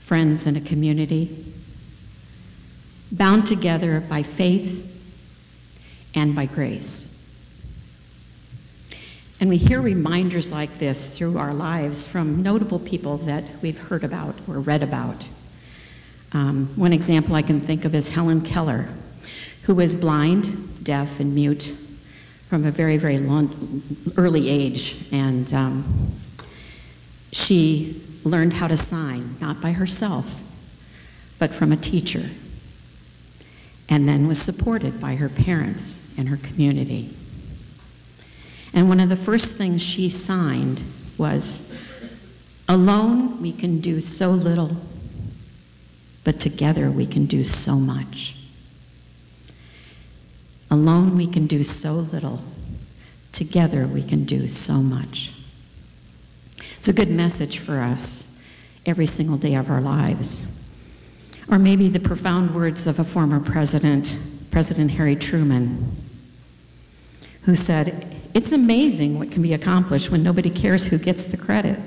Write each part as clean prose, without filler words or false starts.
friends in a community, bound together by faith and by grace. And we hear reminders like this through our lives from notable people that we've heard about or read about. One example I can think of is Helen Keller, who was blind, deaf, and mute from a very, very early age. And she learned how to sign, not by herself, but from a teacher, and then was supported by her parents and her community. And one of the first things she signed was, "Alone we can do so little, but together we can do so much." Alone we can do so little, together we can do so much. It's a good message for us every single day of our lives. Or maybe the profound words of a former president, President Harry Truman, who said, "It's amazing what can be accomplished when nobody cares who gets the credit."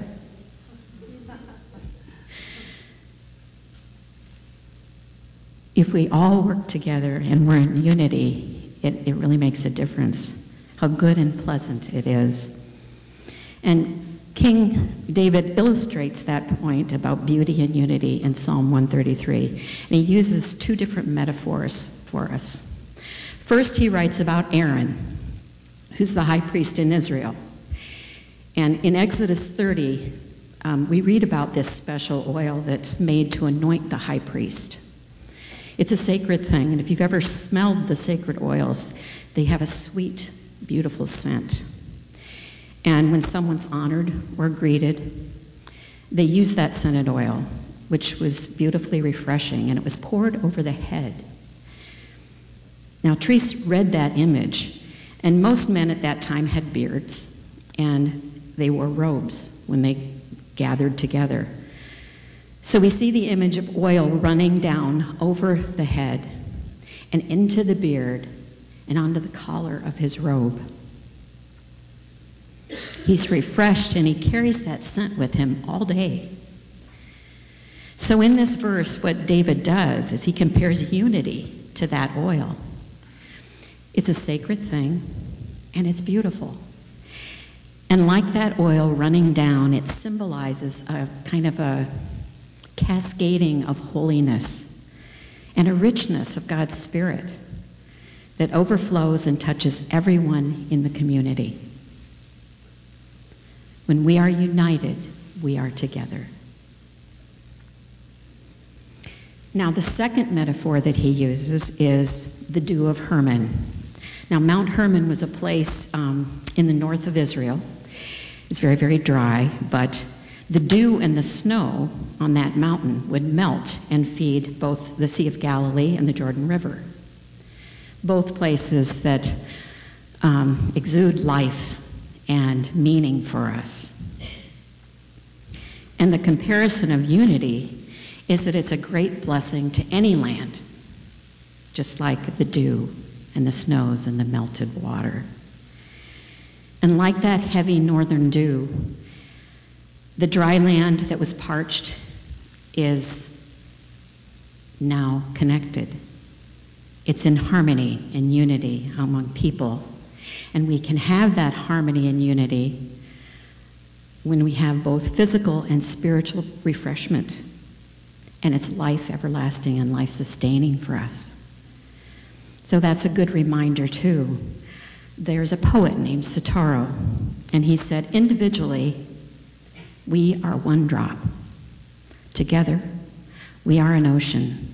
If we all work together and we're in unity, it really makes a difference. How good and pleasant it is. And King David illustrates that point about beauty and unity in Psalm 133. And he uses two different metaphors for us. First, he writes about Aaron, who's the high priest in Israel. And in Exodus 30, we read about this special oil that's made to anoint the high priest. It's a sacred thing, and if you've ever smelled the sacred oils, they have a sweet, beautiful scent. And when someone's honored or greeted, they use that scented oil, which was beautifully refreshing, and it was poured over the head. Now, Therese read that image, and most men at that time had beards, and they wore robes when they gathered together. So we see the image of oil running down over the head and into the beard and onto the collar of his robe. He's refreshed and he carries that scent with him all day. So in this verse, what David does is he compares unity to that oil. It's a sacred thing and it's beautiful. And like that oil running down, it symbolizes a kind of a cascading of holiness and a richness of God's Spirit that overflows and touches everyone in the community. When we are united, we are together. Now, the second metaphor that he uses is the Dew of Hermon. Now, Mount Hermon was a place in the north of Israel. It's very, very dry, but the dew and the snow on that mountain would melt and feed both the Sea of Galilee and the Jordan River, both places that exude life and meaning for us. And the comparison of unity is that it's a great blessing to any land, just like the dew and the snows and the melted water. And like that heavy northern dew, the dry land that was parched is now connected. It's in harmony and unity among people. And we can have that harmony and unity when we have both physical and spiritual refreshment. And it's life everlasting and life sustaining for us. So that's a good reminder too. There's a poet named Sitaro, and he said, individually, we are one drop. Together, we are an ocean.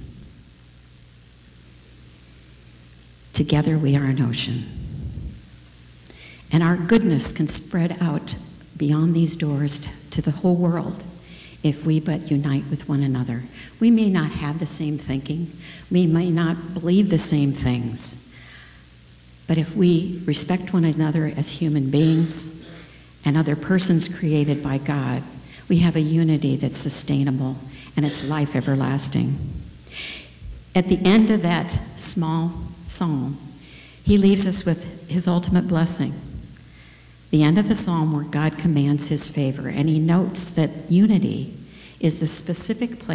Together, we are an ocean. And our goodness can spread out beyond these doors to the whole world if we but unite with one another. We may not have the same thinking. We may not believe the same things. But if we respect one another as human beings and other persons created by God, we have a unity that's sustainable and it's life everlasting. At the end of that small psalm, he leaves us with his ultimate blessing. The end of the psalm where God commands his favor, and he notes that unity is the specific place